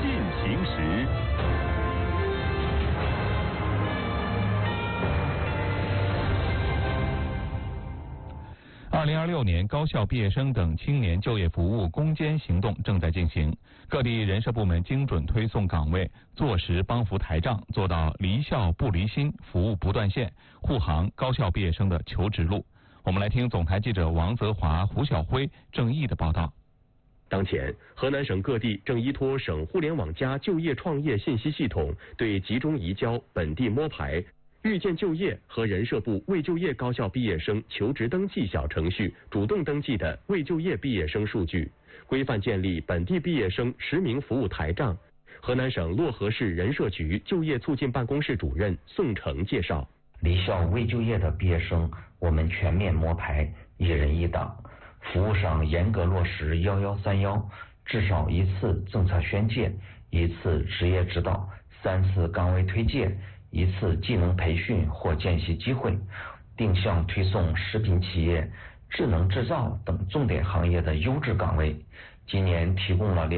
进行时。2026年高校毕业生等青年就业服务攻坚行动正在进行，各地人社部门精准推送岗位，坐实帮扶台账，做到离校不离心，服务不断线，护航高校毕业生的求职路。我们来听总台记者王泽华、胡晓辉、郑毅的报道。 当前，河南省各地正依托省互联网就业创业信息系统，对集中移交、本地摸排、预见就业和人社部未就业高校毕业生求职登记小程序主动登记的未就业毕业生数据，规范建立本地毕业生实名服务台账。河南省漯河市人社局就业促进办公室主任宋成介绍， 离校未就业的毕业生，我们全面摸排，1人1档，服务上严格落实1131，至少1次政策宣介，1次职业指导，3次岗位推介，1次技能培训或见习机会，定向推送食品企业、智能制造等重点行业的优质岗位。今年提供了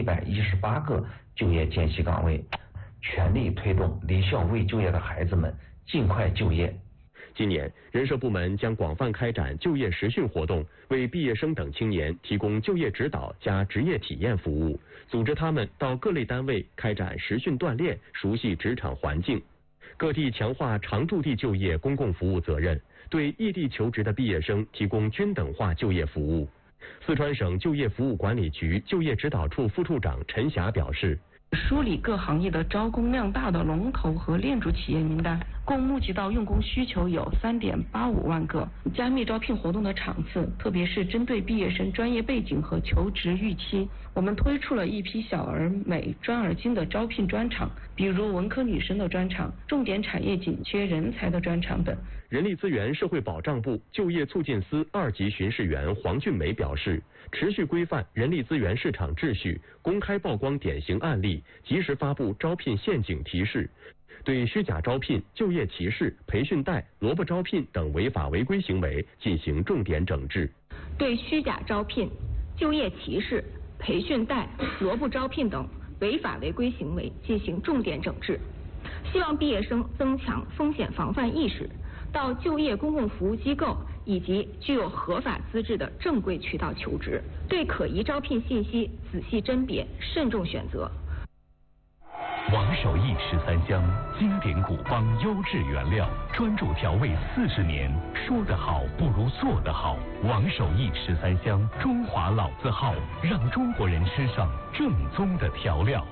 2118个就业见习岗位，全力推动离校未就业的孩子们尽快就业。 今年，人社部门将广泛开展就业实训活动，为毕业生等青年提供就业指导加职业体验服务，组织他们到各类单位开展实训锻炼，熟悉职场环境。各地强化常驻地就业公共服务责任，对异地求职的毕业生提供均等化就业服务。四川省就业服务管理局就业指导处副处长陈霞表示， 梳理各行业的招工量大的龙头和链主企业名单，共募集到用工需求有3.85万个。加密招聘活动的场次，特别是针对毕业生专业背景和求职预期，我们推出了一批小而美、专而精的招聘专场，比如文科女生的专场、重点产业紧缺人才的专场等。 人力资源社会保障部就业促进司2级巡视员黄俊梅表示，持续规范人力资源市场秩序，公开曝光典型案例，及时发布招聘陷阱提示，对虚假招聘、就业歧视、培训贷、萝卜招聘等违法违规行为进行重点整治。 对虚假招聘、就业歧视、培训贷、萝卜招聘等违法违规行为进行重点整治，希望毕业生增强风险防范意识，到就业公共服务机构以及具有合法资质的正规渠道求职，对可疑招聘信息仔细甄别，慎重选择。 王守义13香，经典古方优质原料，专注调味40年，说得好不如做得好。王守义13香，中华老字号，让中国人吃上正宗的调料。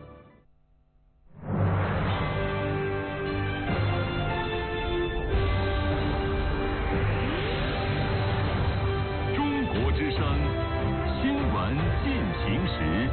中国之声，新闻进行时。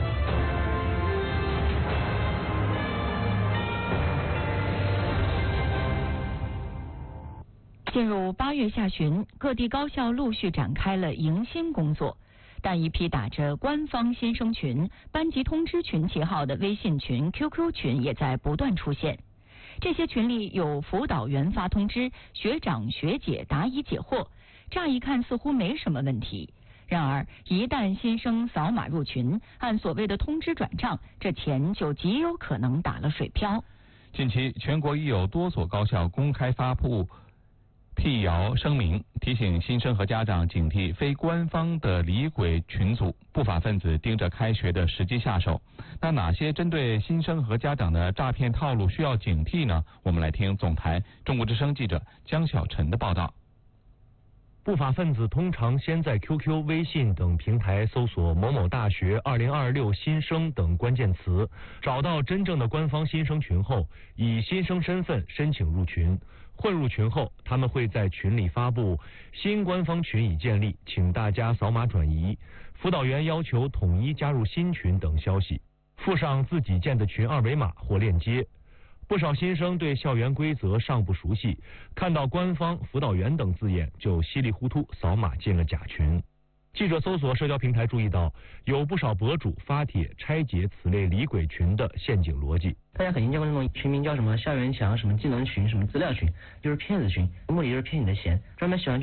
进入8月下旬，各地高校陆续展开了迎新工作，但一批打着官方新生群、班级通知群旗号的微信群、QQ 群也在不断出现。这些群里有辅导员发通知，学长学姐答疑解惑，乍一看似乎没什么问题。然而，一旦新生扫码入群，按所谓的通知转账，这钱就极有可能打了水漂。 近期，全国已有多所高校公开发布辟谣声明，提醒新生和家长警惕非官方的离轨群组，不法分子盯着开学的时机下手。那哪些针对新生和家长的诈骗套路需要警惕呢？我们来听总台中国之声记者江晓晨的报道。 不法分子通常先在 QQ、微信等平台搜索某某大学2026新生等关键词，找到真正的官方新生群后，以新生身份申请入群。混入群后，他们会在群里发布新官方群已建立，请大家扫码转移，辅导员要求统一加入新群等消息，附上自己建的群二维码或链接。不少新生对校园规则尚不熟悉，看到官方、辅导员等字眼就稀里糊涂扫码进了假群。记者搜索社交平台注意到，有不少博主发帖拆解此类离轨群的陷阱逻辑。 大家肯定见过那种群名叫什么校园墙、什么技能群、什么资料群，就是骗子群，目的就是骗你的钱，专门喜欢